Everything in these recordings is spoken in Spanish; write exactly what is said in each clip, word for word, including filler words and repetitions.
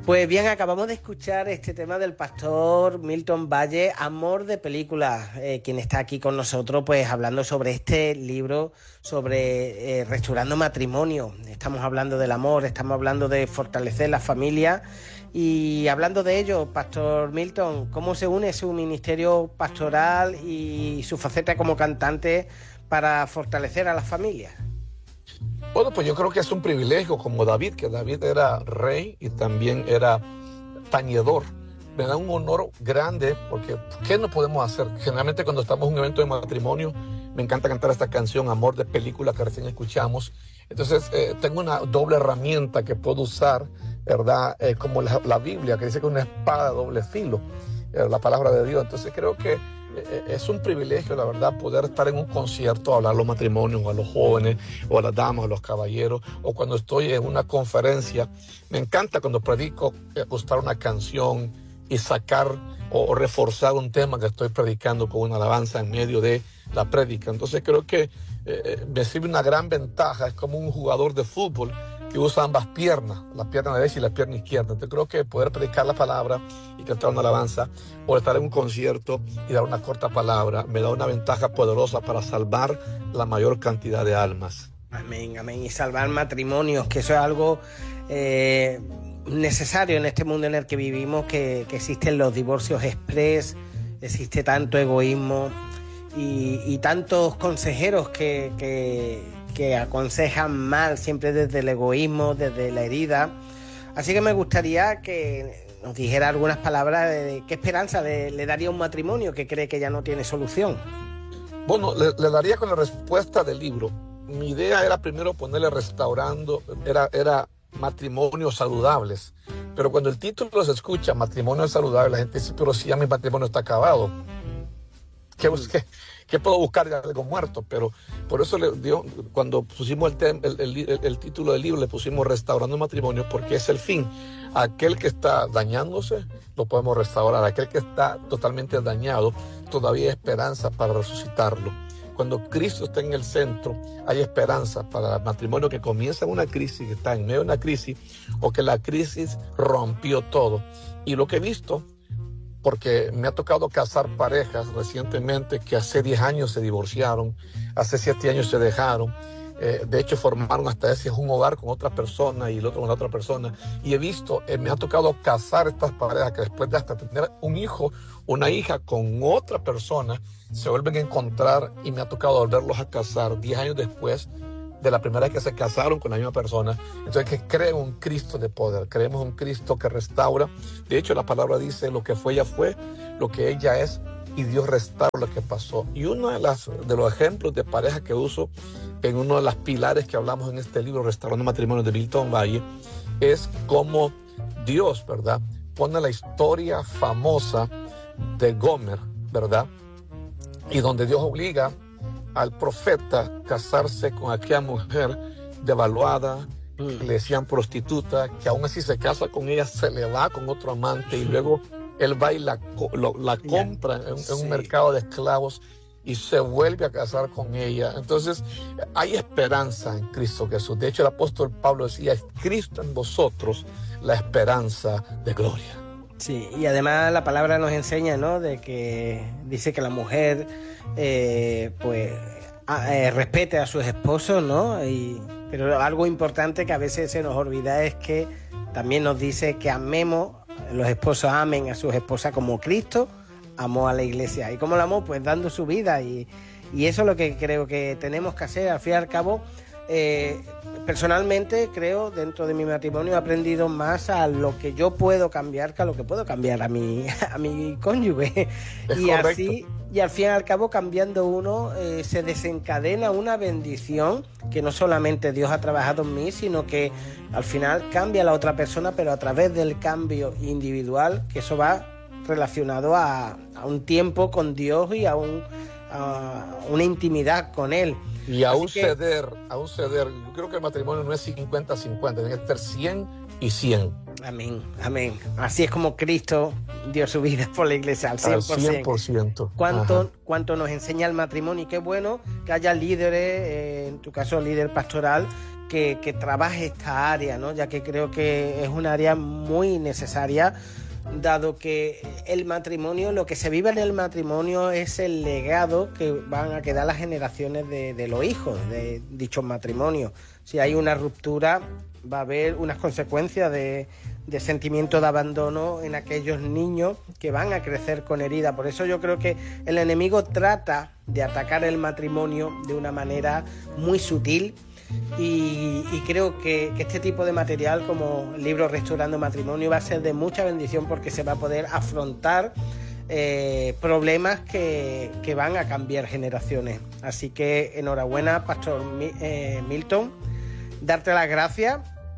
Pues bien, acabamos de escuchar este tema del pastor Milton Valle, Amor de Película, eh, quien está aquí con nosotros, pues hablando sobre este libro, sobre eh, restaurando matrimonio. Estamos hablando del amor, estamos hablando de fortalecer la familia y hablando de ello, pastor Milton, ¿cómo se une su ministerio pastoral y su faceta como cantante para fortalecer a las familias? Bueno, pues yo creo que es un privilegio como David, que David era rey y también era tañedor. Me da un honor grande porque ¿qué no podemos hacer? Generalmente cuando estamos en un evento de matrimonio, me encanta cantar esta canción, Amor de Película, que recién escuchamos. Entonces eh, tengo una doble herramienta que puedo usar, ¿verdad? Eh, como la, la Biblia, que dice que es una espada de doble filo, eh, la palabra de Dios. Entonces creo que es un privilegio, la verdad, poder estar en un concierto, hablar a los matrimonios, o a los jóvenes, o a las damas, o a los caballeros, o cuando estoy en una conferencia. Me encanta cuando predico usar una canción y sacar o, o reforzar un tema que estoy predicando con una alabanza en medio de la prédica. Entonces creo que eh, me sirve una gran ventaja. Es como un jugador de fútbol que usa ambas piernas, la pierna derecha y la pierna izquierda. Entonces creo que poder predicar la palabra y cantar una alabanza o estar en un concierto y dar una corta palabra me da una ventaja poderosa para salvar la mayor cantidad de almas. Amén, amén. Y salvar matrimonios, que eso es algo eh, necesario en este mundo en el que vivimos, que, que existen los divorcios express, existe tanto egoísmo y, y tantos consejeros que... que que aconsejan mal, siempre desde el egoísmo, desde la herida. Así que me gustaría que nos dijera algunas palabras de qué esperanza le, le daría un matrimonio que cree que ya no tiene solución. Bueno, le, le daría con la respuesta del libro. Mi idea era primero ponerle restaurando, era, era matrimonios saludables. Pero cuando el título se escucha, matrimonios saludables, la gente dice, pero si ya mi matrimonio está acabado. ¿Qué, qué, qué puedo buscar de algo muerto? Pero por eso le dio, cuando pusimos el, tem, el, el, el, el título del libro, le pusimos Restaurando Matrimonio, porque es el fin. Aquel que está dañándose, lo podemos restaurar. Aquel que está totalmente dañado, todavía hay esperanza para resucitarlo. Cuando Cristo está en el centro, hay esperanza para el matrimonio que comienza en una crisis, que está en medio de una crisis, o que la crisis rompió todo. Y lo que he visto, porque me ha tocado casar parejas recientemente que hace diez años se divorciaron, hace siete años se dejaron, eh, de hecho formaron hasta ese un hogar con otra persona y el otro con la otra persona, y he visto, eh, me ha tocado casar estas parejas que después de hasta tener un hijo, una hija con otra persona, se vuelven a encontrar y me ha tocado volverlos a casar diez años después de la primera vez que se casaron con la misma persona. Entonces, que creen un Cristo de poder, creemos un Cristo que restaura. De hecho, la palabra dice, lo que fue ya fue, lo que ella es, y Dios restaura lo que pasó. Y uno de, las, de los ejemplos de pareja que uso en uno de los pilares que hablamos en este libro, Restaurando Matrimonio de Milton Valle, es cómo Dios, ¿verdad?, pone la historia famosa de Gomer, ¿verdad?, y donde Dios obliga al profeta casarse con aquella mujer devaluada, mm. que le decían prostituta, que aún así se casa con ella, se le va con otro amante y luego él va y la, lo, la compra en, sí. en un mercado de esclavos y se vuelve a casar con ella. Entonces hay esperanza en Cristo Jesús. De hecho, el apóstol Pablo decía, es Cristo en vosotros la esperanza de gloria. Sí, y además la palabra nos enseña, ¿no?, de que dice que la mujer eh, pues a, eh, respete a sus esposos, ¿no? Y, pero algo importante que a veces se nos olvida es que también nos dice que amemos, los esposos amen a sus esposas como Cristo amó a la iglesia. ¿Y cómo la amó? Pues dando su vida, y, y eso es lo que creo que tenemos que hacer. Al fin y al cabo, eh, personalmente creo, dentro de mi matrimonio he aprendido más a lo que yo puedo cambiar que a lo que puedo cambiar a mi, a mi cónyuge. Es y correcto. así, y al fin y al cabo, cambiando uno, eh, se desencadena una bendición que no solamente Dios ha trabajado en mí, sino que al final cambia a la otra persona, pero a través del cambio individual, que eso va relacionado a, a un tiempo con Dios y a, un, a una intimidad con Él. Y a Así un que, ceder, a un ceder. Yo creo que el matrimonio no es cincuenta cincuenta, tiene que ser cien y cien. Amén, amén. Así es como Cristo dio su vida por la iglesia, al cien por ciento. Al cien por ciento. ¿Cuánto, cuánto nos enseña el matrimonio? Y qué bueno que haya líderes, eh, en tu caso líder pastoral, que, que trabaje esta área, ¿no? Ya que creo que es un área muy necesaria, dado que el matrimonio, lo que se vive en el matrimonio es el legado que van a quedar las generaciones de, de los hijos de dichos matrimonios. Si hay una ruptura, va a haber unas consecuencias de, de sentimiento de abandono en aquellos niños que van a crecer con herida. Por eso yo creo que el enemigo trata de atacar el matrimonio de una manera muy sutil. Y, y creo que, que este tipo de material, como el libro Restaurando Matrimonio, va a ser de mucha bendición, porque se va a poder afrontar eh, problemas que, que van a cambiar generaciones. Así que enhorabuena, Pastor eh, Milton, darte las gracias.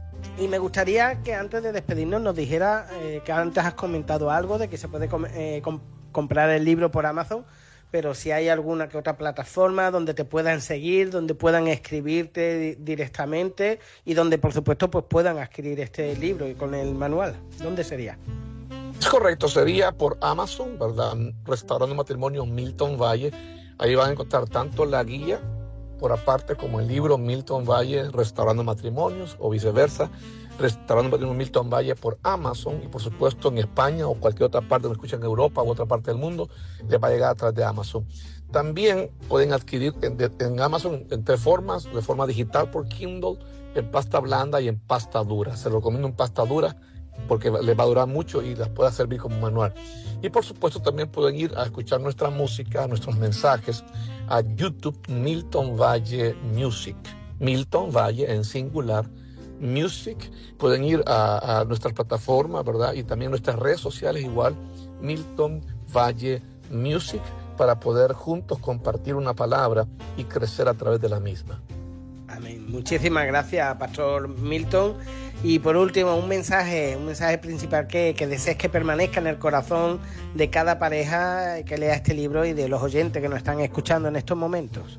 Y me gustaría que antes de despedirnos nos dijera, eh, que antes has comentado algo de que se puede com eh, com comprar el libro por Amazon, pero si hay alguna que otra plataforma donde te puedan seguir, donde puedan escribirte di directamente y donde, por supuesto, pues puedan adquirir este libro y con el manual. ¿Dónde sería? Es correcto, sería por Amazon, ¿verdad? Restaurando Matrimonio Milton Valle. Ahí van a encontrar tanto la guía por aparte como el libro Milton Valle Restaurando Matrimonios, o viceversa, Restaurando Matrimonio Milton Valle por Amazon, y por supuesto en España o cualquier otra parte, me escuchan en Europa u otra parte del mundo, les va a llegar a través de Amazon. También pueden adquirir en, en Amazon en tres formas: de forma digital por Kindle, en pasta blanda y en pasta dura. Se lo recomiendo en pasta dura porque les va a durar mucho y les puede servir como manual. Y por supuesto también pueden ir a escuchar nuestra música, nuestros mensajes a YouTube Milton Valle Music. Milton Valle en singular, Music. Pueden ir a, a nuestra plataforma, ¿verdad? Y también nuestras redes sociales igual, Milton Valle Music, para poder juntos compartir una palabra y crecer a través de la misma. Amén. Muchísimas gracias, Pastor Milton. Y por último, un mensaje, un mensaje principal que, que desees que permanezca en el corazón de cada pareja que lea este libro y de los oyentes que nos están escuchando en estos momentos.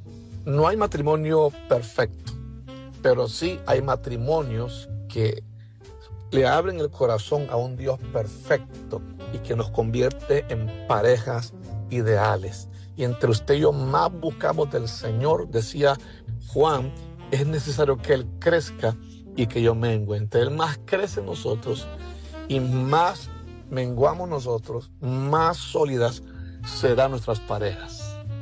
No hay matrimonio perfecto, pero sí hay matrimonios que le abren el corazón a un Dios perfecto y que nos convierte en parejas ideales. Y entre usted y yo más buscamos del Señor, decía Juan, es necesario que Él crezca y que yo mengue. Entre Él más crece en nosotros y más menguamos nosotros, más sólidas serán nuestras parejas.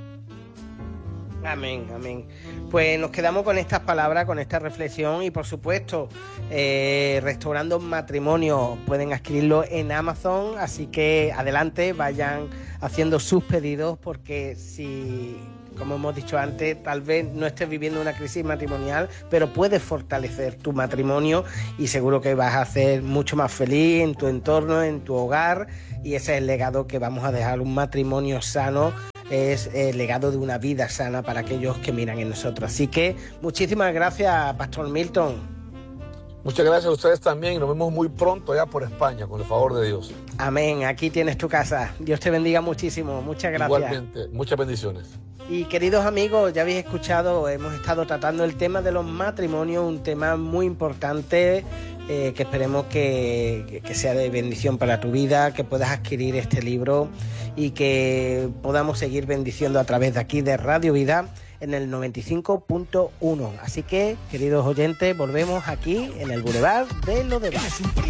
Amén, amén. Pues nos quedamos con estas palabras, con esta reflexión, y por supuesto, eh, Restaurando Matrimonio pueden adquirirlo en Amazon, así que adelante, vayan haciendo sus pedidos, porque si, como hemos dicho antes, tal vez no estés viviendo una crisis matrimonial, pero puedes fortalecer tu matrimonio y seguro que vas a ser mucho más feliz en tu entorno, en tu hogar, y ese es el legado que vamos a dejar, un matrimonio sano. Es el legado de una vida sana para aquellos que miran en nosotros. Así que muchísimas gracias, Pastor Milton. Muchas gracias a ustedes también, y nos vemos muy pronto allá por España, con el favor de Dios. Amén, aquí tienes tu casa. Dios te bendiga muchísimo, muchas gracias. Igualmente, muchas bendiciones. Y queridos amigos, ya habéis escuchado, hemos estado tratando el tema de los matrimonios, un tema muy importante, eh, que esperemos que, que sea de bendición para tu vida, que puedas adquirir este libro y que podamos seguir bendiciendo a través de aquí de Radio Vida en el noventa y cinco punto uno. Así que, queridos oyentes, volvemos aquí en el Boulevard de los Debates.